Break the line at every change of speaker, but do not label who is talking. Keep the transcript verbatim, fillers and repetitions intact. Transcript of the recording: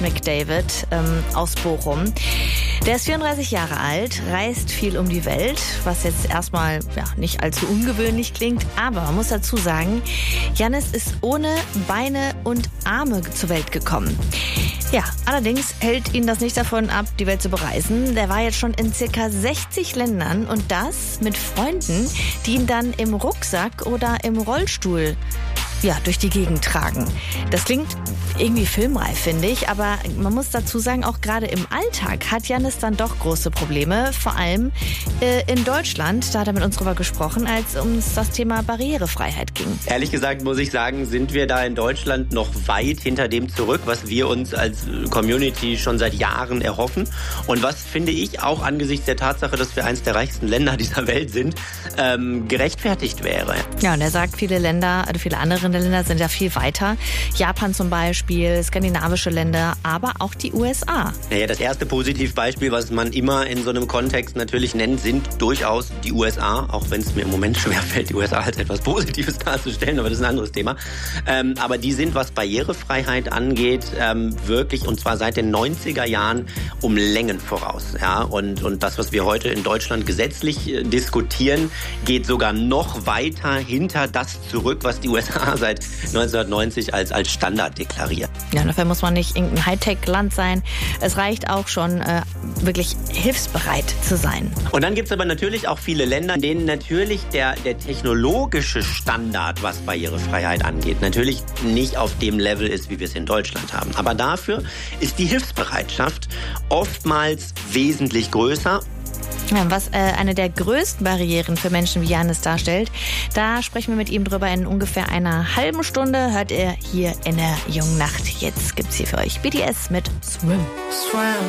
McDavid ähm, aus Bochum. Der ist vierunddreißig Jahre alt, reist viel um die Welt, was jetzt erstmal ja, nicht allzu ungewöhnlich klingt. Aber man muss dazu sagen, Giannis ist ohne Beine und Arme zur Welt gekommen. Ja, allerdings hält ihn das nicht davon ab, die Welt zu bereisen. Der war jetzt schon in circa sechzig Ländern und das mit Freunden, die ihn dann im Rucksack oder im Rollstuhl ja, durch die Gegend tragen. Das klingt irgendwie filmreif, finde ich, aber man muss dazu sagen, auch gerade im Alltag hat Giannis dann doch große Probleme, vor allem äh, in Deutschland, da hat er mit uns drüber gesprochen, als um das Thema Barrierefreiheit ging.
Ehrlich gesagt muss ich sagen, sind wir da in Deutschland noch weit hinter dem zurück, was wir uns als Community schon seit Jahren erhoffen und was, finde ich, auch angesichts der Tatsache, dass wir eines der reichsten Länder dieser Welt sind, ähm, gerechtfertigt wäre.
Ja, und er sagt, viele Länder, also viele andere Länder sind ja viel weiter. Japan zum Beispiel, skandinavische Länder, aber auch die U S A.
Naja, das erste Positivbeispiel, was man immer in so einem Kontext natürlich nennt, sind durchaus die U S A, auch wenn es mir im Moment schwerfällt, die U S A als etwas Positives darzustellen, aber das ist ein anderes Thema. Ähm, aber die sind, was Barrierefreiheit angeht, ähm, wirklich, und zwar seit den neunziger Jahren, um Längen voraus. Ja? Und, und das, was wir heute in Deutschland gesetzlich äh, diskutieren, geht sogar noch weiter hinter das zurück, was die U S A seit neunzehnhundertneunzig als, als Standard deklariert.
Ja, dafür muss man nicht irgendein Hightech-Land sein. Es reicht auch schon, äh, wirklich hilfsbereit zu sein.
Und dann gibt es aber natürlich auch viele Länder, in denen natürlich der, der technologische Standard, was Barrierefreiheit angeht, natürlich nicht auf dem Level ist, wie wir es in Deutschland haben. Aber dafür ist die Hilfsbereitschaft oftmals wesentlich größer.
Ja, was äh, eine der größten Barrieren für Menschen wie Giannis darstellt, da sprechen wir mit ihm drüber in ungefähr einer halben Stunde. Hört ihr hier in der Jungen Nacht. Jetzt gibt's hier für euch B T S mit Swim. Swim.